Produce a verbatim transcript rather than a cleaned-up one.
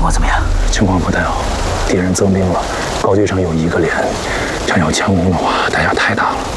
况怎么样？ 情况不太好，敌人增兵了，高地上有一个连，真要强攻的话，代价太大了。